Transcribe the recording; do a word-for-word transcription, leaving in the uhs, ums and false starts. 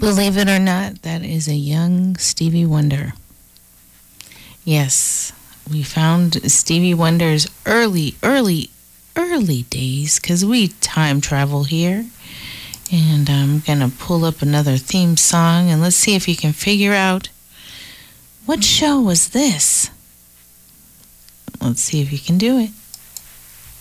Believe it or not, that is a young Stevie Wonder. Yes, we found Stevie Wonder's early, early, early days because we time travel here. And I'm going to pull up another theme song and let's see if you can figure out what show was this. Let's see if you can do it.